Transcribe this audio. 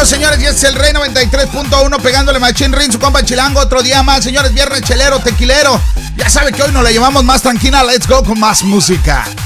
Bienvenidos, señores, y este es el Rey 93.1 pegándole machín rin, su compa Chilango. Otro día más, señores, viernes chelero, tequilero. Ya sabe que hoy nos la llevamos más tranquila. Let's go con más música.